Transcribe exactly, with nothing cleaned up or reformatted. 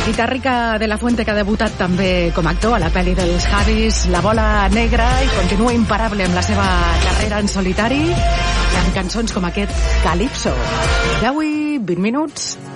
Guitarrica de la Fuente, que ha debutat també com a actor a la pel·li dels Javis, La bola negra, i continua imparable amb la seva carrera en solitari i amb cançons com aquest Calypso. deu i vint minuts.